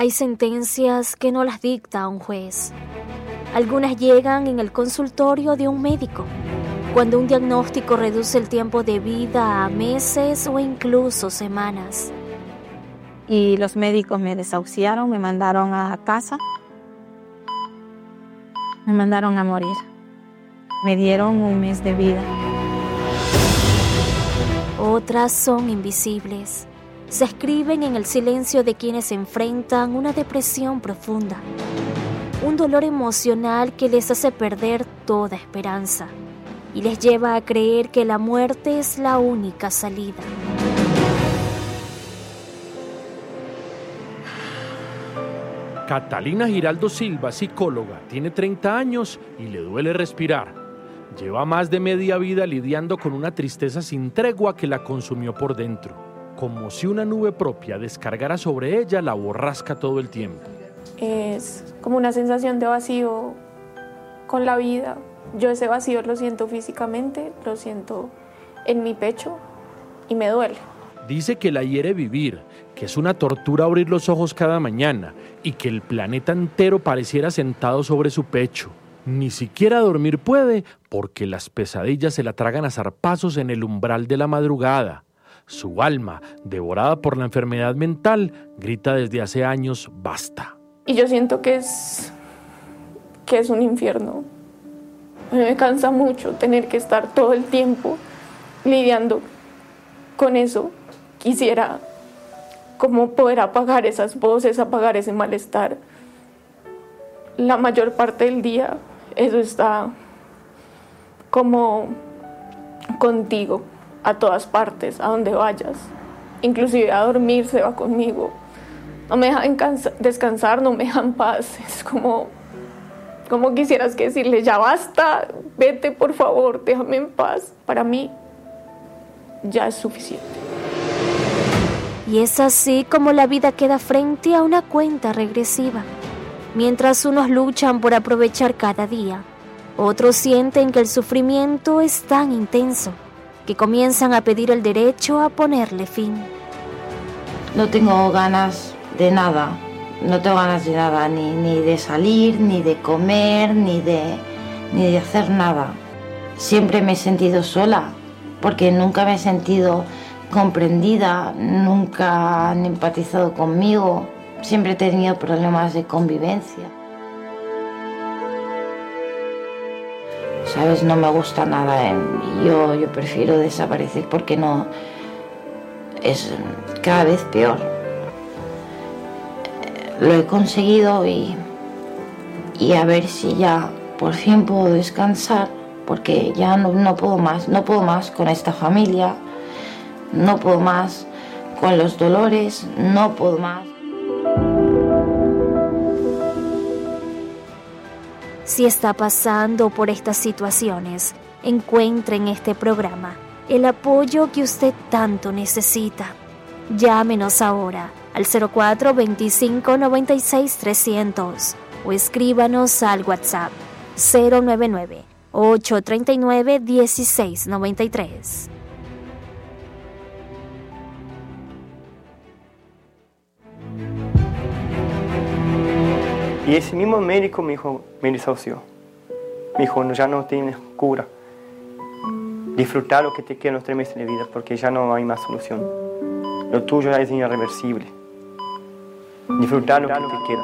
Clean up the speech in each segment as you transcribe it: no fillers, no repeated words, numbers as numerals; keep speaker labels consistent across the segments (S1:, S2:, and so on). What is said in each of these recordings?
S1: Hay sentencias que no las dicta un juez. Algunas llegan en el consultorio de un médico, cuando un diagnóstico reduce el tiempo de vida a meses o incluso semanas.
S2: Y los médicos me desahuciaron, me mandaron a casa, me mandaron a morir. Me dieron un mes de vida.
S1: Otras son invisibles. Se escriben en el silencio de quienes enfrentan una depresión profunda, un dolor emocional que les hace perder toda esperanza y les lleva a creer que la muerte es la única salida.
S3: Catalina Giraldo Silva, psicóloga, tiene 30 años y le duele respirar. Lleva más de media vida lidiando con una tristeza sin tregua que la consumió por dentro. Como si una nube propia descargara sobre ella, la borrasca todo el tiempo.
S4: Es como una sensación de vacío con la vida. Yo ese vacío lo siento físicamente, lo siento en mi pecho y me duele.
S3: Dice que la hiere vivir, que es una tortura abrir los ojos cada mañana y que el planeta entero pareciera sentado sobre su pecho. Ni siquiera dormir puede porque las pesadillas se la tragan a zarpazos en el umbral de la madrugada. Su alma, devorada por la enfermedad mental, grita desde hace años basta.
S4: Y yo siento que es un infierno. A mí me cansa mucho tener que estar todo el tiempo lidiando con eso. Quisiera como poder apagar esas voces, apagar ese malestar. La mayor parte del día eso está como contigo, a todas partes, a donde vayas. Inclusive a dormir se va conmigo. No me dejan descansar, no me dejan paz. Es como quisieras que decirle, ya basta, vete por favor, déjame en paz. Para mí ya es suficiente.
S1: Y es así como la vida queda frente a una cuenta regresiva. Mientras unos luchan por aprovechar cada día, otros sienten que el sufrimiento es tan intenso que comienzan a pedir el derecho a ponerle fin.
S5: No tengo ganas de nada, ni de salir, ni de comer, ni de hacer nada. Siempre me he sentido sola, porque nunca me he sentido comprendida, nunca han empatizado conmigo. Siempre he tenido problemas de convivencia. ¿Sabes? No me gusta nada. Yo prefiero desaparecer porque no... Es cada vez peor. Lo he conseguido y a ver si ya por fin puedo descansar, porque ya no puedo más. No puedo más con esta familia, no puedo más con los dolores, no puedo más.
S1: Si está pasando por estas situaciones, encuentre en este programa el apoyo que usted tanto necesita. Llámenos ahora al 04 25 96 300 o escríbanos al WhatsApp 099 839 1693.
S6: Y ese mismo médico me desahució. Me dijo, ya no tienes cura. Disfrutar lo que te queda en los 3 meses de vida, porque ya no hay más solución. Lo tuyo es irreversible. Disfrutar lo que te queda.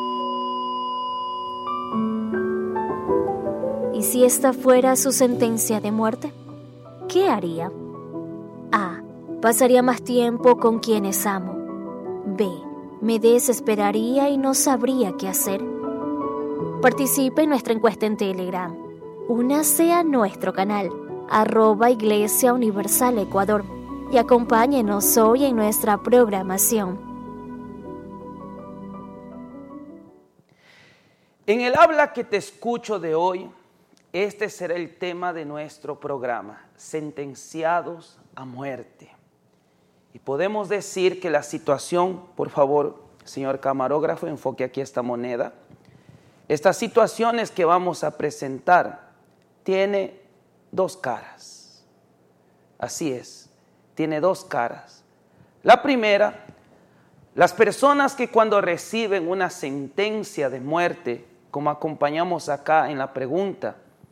S1: ¿Y si esta fuera su sentencia de muerte? ¿Qué haría? A. Pasaría más tiempo con quienes amo. B. Me desesperaría y no sabría qué hacer. Participe en nuestra encuesta en Telegram. Únase a nuestro canal, @Iglesia Universal Ecuador, y acompáñenos hoy en nuestra programación.
S7: En el habla que te escucho de hoy, este será el tema de nuestro programa, sentenciados a muerte. Y podemos decir que la situación, por favor, señor camarógrafo, enfoque aquí esta moneda. Estas situaciones que vamos a presentar tiene 2 caras. Así es, tiene 2 caras. La primera, Las personas que cuando reciben una sentencia de muerte, como acompañamos acá en la pregunta,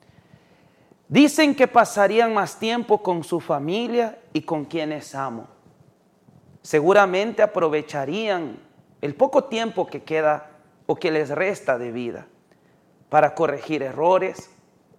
S7: dicen que pasarían más tiempo con su familia y con quienes aman. Seguramente aprovecharían el poco tiempo que queda o que les resta de vida para corregir errores,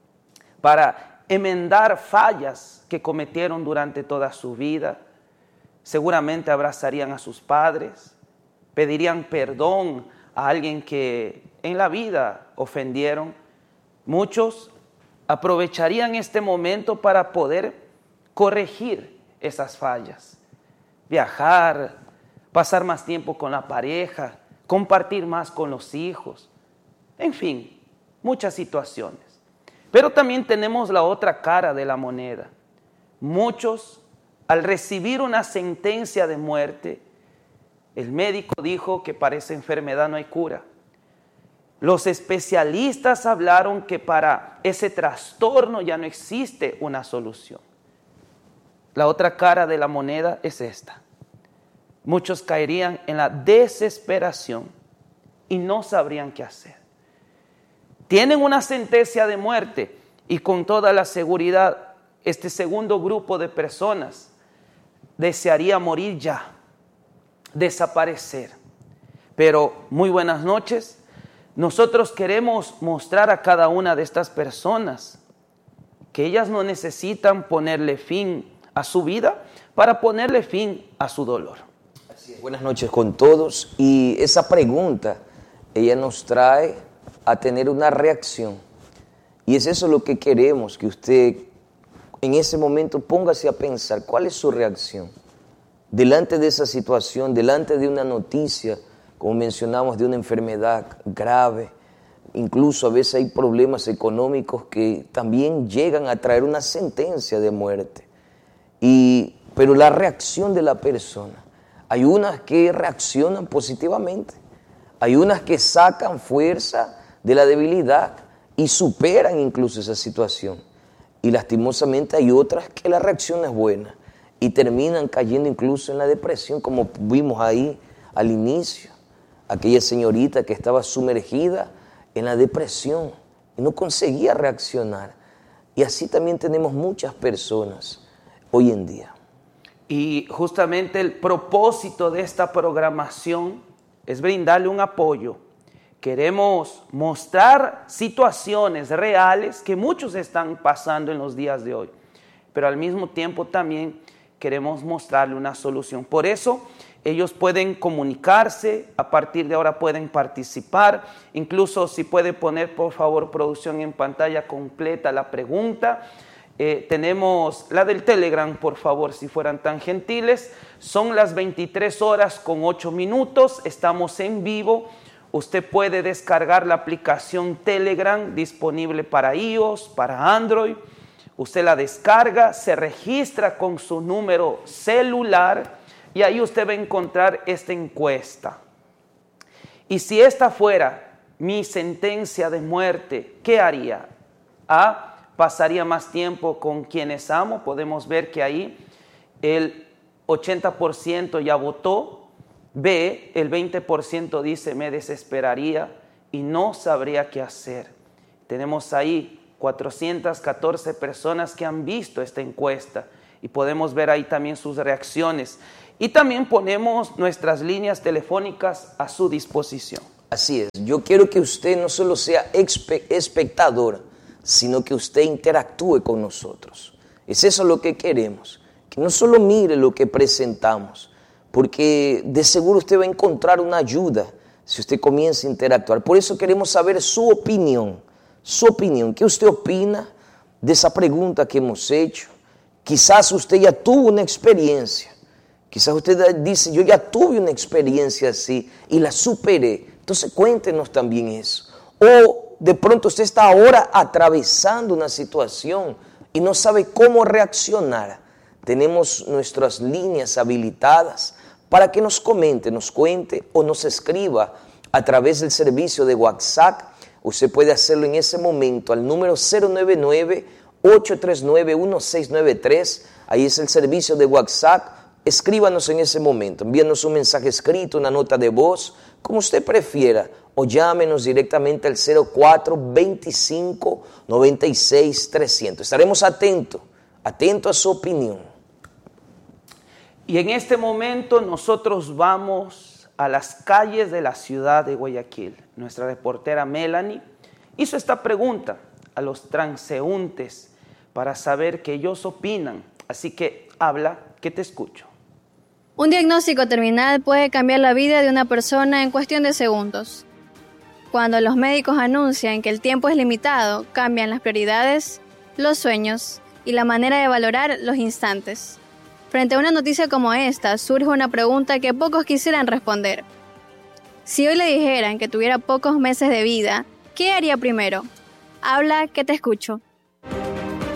S7: para enmendar fallas que cometieron durante toda su vida. Seguramente abrazarían a sus padres, pedirían perdón a alguien que en la vida ofendieron. Muchos aprovecharían este momento para poder corregir esas fallas, viajar, pasar más tiempo con la pareja, compartir más con los hijos, en fin, muchas situaciones. Pero también tenemos la otra cara de la moneda. Muchos, al recibir una sentencia de muerte, el médico dijo que para esa enfermedad no hay cura. Los especialistas hablaron que para ese trastorno ya no existe una solución. La otra cara de la moneda es esta. Muchos caerían en la desesperación y no sabrían qué hacer. Tienen una sentencia de muerte y con toda la seguridad este segundo grupo de personas desearía morir ya, desaparecer. Pero muy buenas noches. Nosotros queremos mostrar a cada una de estas personas que ellas no necesitan ponerle fin a su vida para ponerle fin a su dolor.
S8: Así es. Buenas noches con todos. Y esa pregunta, ella nos trae a tener una reacción. Y es eso lo que queremos, que usted en ese momento póngase a pensar cuál es su reacción delante de esa situación, delante de una noticia, como mencionamos, de una enfermedad grave. Incluso a veces hay problemas económicos que también llegan a traer una sentencia de muerte. Pero la reacción de la persona, hay unas que reaccionan positivamente, hay unas que sacan fuerza de la debilidad y superan incluso esa situación. Y lastimosamente hay otras que la reacción es buena y terminan cayendo incluso en la depresión, como vimos ahí al inicio. Aquella señorita que estaba sumergida en la depresión y no conseguía reaccionar. Y así también tenemos muchas personas hoy en día.
S7: Y justamente el propósito de esta programación es brindarle un apoyo. Queremos mostrar situaciones reales que muchos están pasando en los días de hoy, pero al mismo tiempo también queremos mostrarle una solución. Por eso ellos pueden comunicarse, a partir de ahora pueden participar, incluso si puede poner por favor producción en pantalla completa la pregunta. Tenemos la del Telegram, por favor, si fueran tan gentiles. Son las 23:08, estamos en vivo. Usted puede descargar la aplicación Telegram disponible para iOS, para Android. Usted la descarga, se registra con su número celular y ahí usted va a encontrar esta encuesta. Y si esta fuera mi sentencia de muerte, ¿qué haría? A, pasaría más tiempo con quienes amo. Podemos ver que ahí el 80% ya votó. B, el 20% dice me desesperaría y no sabría qué hacer. Tenemos ahí 414 personas que han visto esta encuesta y podemos ver ahí también sus reacciones. Y también ponemos nuestras líneas telefónicas a su disposición.
S8: Así es, yo quiero que usted no solo sea espectador, sino que usted interactúe con nosotros. Es eso lo que queremos, que no solo mire lo que presentamos, porque de seguro usted va a encontrar una ayuda si usted comienza a interactuar. Por eso queremos saber su opinión. ¿Qué usted opina de esa pregunta que hemos hecho? Quizás usted ya tuvo una experiencia. Quizás usted dice, yo ya tuve una experiencia así y la superé. Entonces cuéntenos también eso. O de pronto usted está ahora atravesando una situación y no sabe cómo reaccionar. Tenemos nuestras líneas habilitadas para que nos comente, nos cuente o nos escriba a través del servicio de WhatsApp. Usted puede hacerlo en ese momento al número 099-839-1693. Ahí es el servicio de WhatsApp. escríbanos en ese momento, envíanos un mensaje escrito, una nota de voz, como usted prefiera, o llámenos directamente al 0425 96 300. Estaremos atentos a su opinión.
S7: Y en este momento nosotros vamos a las calles de la ciudad de Guayaquil. Nuestra reportera Melanie hizo esta pregunta a los transeúntes para saber qué ellos opinan. Así que habla, que te escucho.
S9: Un diagnóstico terminal puede cambiar la vida de una persona en cuestión de segundos. Cuando los médicos anuncian que el tiempo es limitado, cambian las prioridades, los sueños y la manera de valorar los instantes. Frente a una noticia como esta, surge una pregunta que pocos quisieran responder. Si hoy le dijeran que tuviera pocos meses de vida, ¿qué haría primero? Habla, que te escucho.